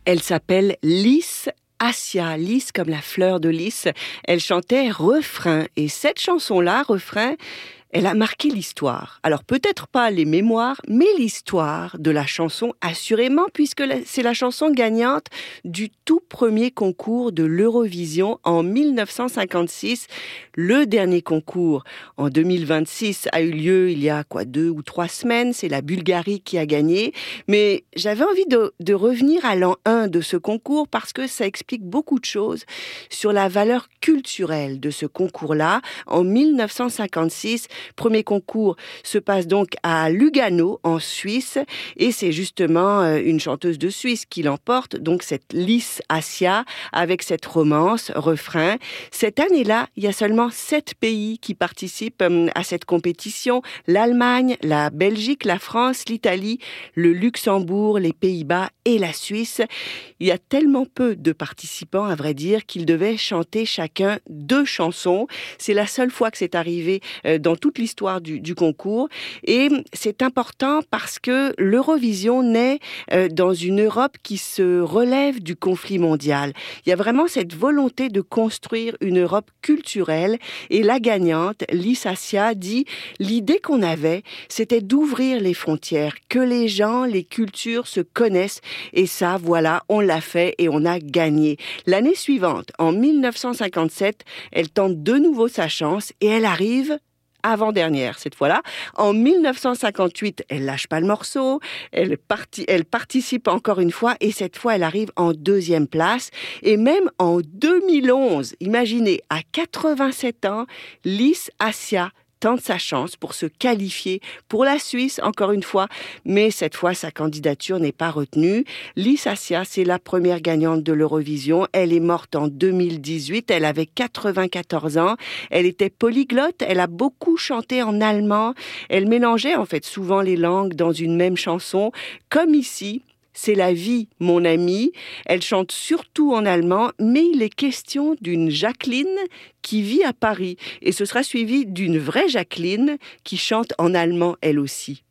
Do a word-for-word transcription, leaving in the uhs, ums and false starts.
Elle s'appelle Lys Assia, lys comme la fleur de lys. Elle chantait refrain. Et cette chanson-là, refrain, elle a marqué l'histoire. Alors peut-être pas les mémoires, mais l'histoire de la chanson assurément, puisque c'est la chanson gagnante du tout premier concours de l'Eurovision en mille neuf cent cinquante-six. Le dernier concours en deux mille vingt-six a eu lieu il y a quoi deux ou trois semaines. C'est la Bulgarie qui a gagné. Mais j'avais envie de, de revenir à l'an un de ce concours parce que ça explique beaucoup de choses sur la valeur culturelle de ce concours-là. En mille neuf cent cinquante-six, premier concours se passe donc à Lugano, en Suisse, et c'est justement une chanteuse de Suisse qui l'emporte, donc cette Lys Assia, avec cette romance, refrain. Cette année-là, il y a seulement sept pays qui participent à cette compétition. L'Allemagne, la Belgique, la France, l'Italie, le Luxembourg, les Pays-Bas et la Suisse. Il y a tellement peu de participants, à vrai dire, qu'ils devaient chanter chacun deux chansons. C'est la seule fois que c'est arrivé dans toute l'histoire du, du concours. Et c'est important parce que l'Eurovision naît dans une Europe qui se relève du conflit mondial. Il y a vraiment cette volonté de construire une Europe culturelle. Et la gagnante, Lys Assia, dit « L'idée qu'on avait, c'était d'ouvrir les frontières, que les gens, les cultures se connaissent. Et ça, voilà, on l'a fait et on a gagné. » L'année suivante, en mille neuf cent cinquante-sept, elle tente de nouveau sa chance et elle arrive avant-dernière cette fois-là. En mille neuf cent cinquante-huit, elle lâche pas le morceau, elle, parti- elle participe encore une fois et cette fois elle arrive en deuxième place. Et même en deux mille onze, imaginez, à quatre-vingt-sept ans, Lys Assia tente sa chance pour se qualifier pour la Suisse, encore une fois, mais cette fois, sa candidature n'est pas retenue. Lys Assia, c'est la première gagnante de l'Eurovision. Elle est morte en deux mille dix-huit, elle avait quatre-vingt-quatorze ans. Elle était polyglotte, elle a beaucoup chanté en allemand. Elle mélangeait en fait souvent les langues dans une même chanson, comme ici. C'est la vie, mon ami. Elle chante surtout en allemand, mais il est question d'une Jacqueline qui vit à Paris. Et ce sera suivi d'une vraie Jacqueline qui chante en allemand elle aussi.